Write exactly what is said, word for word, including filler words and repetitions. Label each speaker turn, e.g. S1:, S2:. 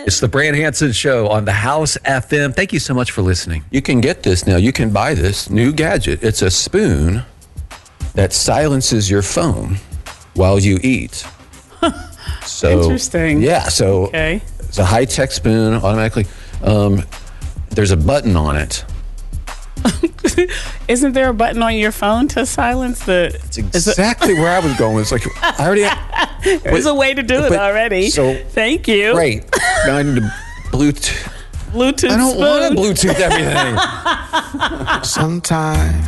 S1: It's the Brand Hansen Show on the House F M. Thank you so much for listening.
S2: You can get this now. You can buy this new gadget. It's a spoon that silences your phone while you eat. So,
S3: interesting.
S2: Yeah. So
S3: okay.
S2: It's a high-tech spoon automatically. Um, there's a button on it.
S3: Isn't there a button on your phone to silence the?
S2: It's exactly where I was going. It's like I already.
S3: There's a way to do it already. So thank you.
S2: Great. Now I need to Bluetooth.
S3: Bluetooth.
S2: I don't
S3: spoon.
S2: want to Bluetooth everything.
S4: Sometimes